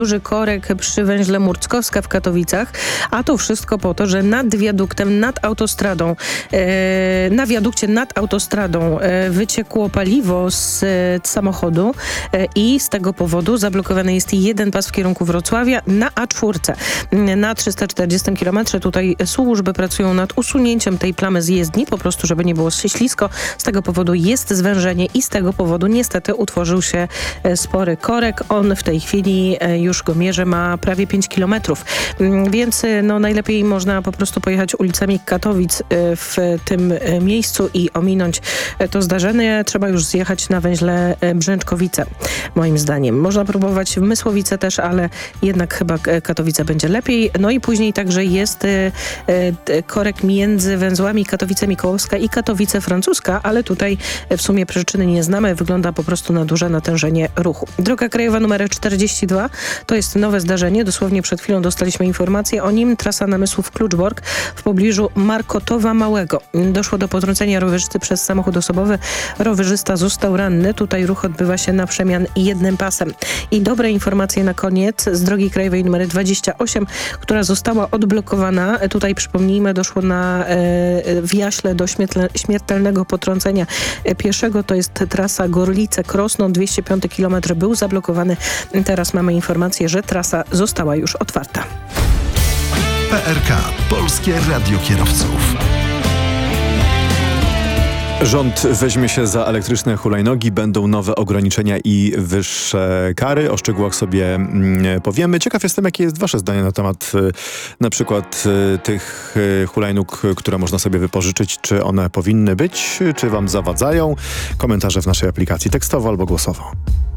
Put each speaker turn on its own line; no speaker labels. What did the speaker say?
duży korek przy węźle Murckowska w Katowicach, a to wszystko po to, że nad wiaduktem, nad autostradą, na wiadukcie nad autostradą wyciekło paliwo z samochodu i z tego powodu zablokowany jest jeden pas w kierunku Wrocławia na A4. Na 340 km tutaj służby pracują nad usunięciem tej plamy z jezdni, po prostu żeby nie było ślisko. Z tego powodu jest zwężenie i z tego powodu niestety utworzył się spory korek. On w tej chwili już go mierzy, ma prawie 5 km. Więc najlepiej można po prostu pojechać ulicami Katowic w tym miejscu i ominąć to zdarzenie. Trzeba już zjechać na węźle Brzęczkowice, moim zdaniem. Można próbować w Mysłowice też, ale jednak chyba Katowice będzie lepiej. No i później także jest korek między węzłami Katowice-Mikołowska i Katowice-Francuska, ale tutaj w sumie przyczyny nie znamy. Wygląda po prostu na duże natężenie ruchu. Droga krajowa numer 42 to jest nowe zdarzenie. Dosłownie przed chwilą dostaliśmy informację o nim. Trasa Namysłów-Kluczbork w pobliżu Markotowa Małego. Doszło do potrącenia rowerzysty przez samochód osobowy. Rowerzysta został ranny. Tutaj ruch odbywa się na przemian jednym pasem. I dobre informacje na koniec z drogi krajowej numer 28, która została odblokowana. Tutaj przypomnijmy, doszło w Jaśle do śmiertelnego potrącenia pieszego. To jest trasa Gorlice-Krosno. 205 km był zablokowany. Teraz mamy informację, że trasa została już otwarta.
PRK. Polskie Radio Kierowców.
Rząd weźmie się za elektryczne hulajnogi, będą nowe ograniczenia i wyższe kary. O szczegółach sobie powiemy. Ciekaw jestem, jakie jest wasze zdanie na temat na przykład tych hulajnóg, które można sobie wypożyczyć. Czy one powinny być, czy wam zawadzają? Komentarze w naszej aplikacji tekstowo albo głosowo.